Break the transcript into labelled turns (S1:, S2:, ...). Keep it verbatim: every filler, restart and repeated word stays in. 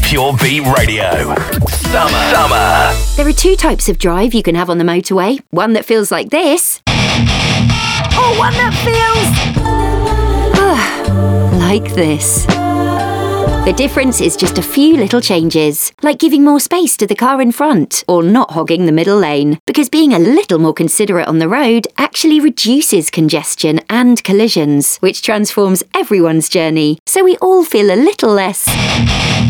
S1: Pure Beat Radio. Summer. Summer.
S2: There are two types of drive you can have on the motorway. One that feels like this. Or one that feels... like this. The difference is just a few little changes, like giving more space to the car in front, or not hogging the middle lane, because being a little more considerate on the road actually reduces congestion and collisions, which transforms everyone's journey, so we all feel a little less...